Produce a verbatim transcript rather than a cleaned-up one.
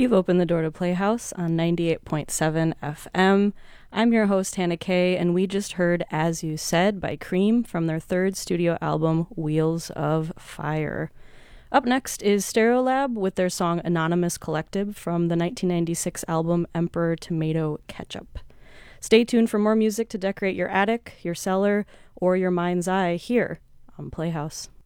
You've opened the door to Playhouse on ninety-eight point seven F M. I'm your host, Hannah Kay, and we just heard As You Said by Cream from their third studio album, Wheels of Fire. Up next is Stereolab with their song Anonymous Collective from the nineteen ninety-six album Emperor Tomato Ketchup. Stay tuned for more music to decorate your attic, your cellar, or your mind's eye here on Playhouse.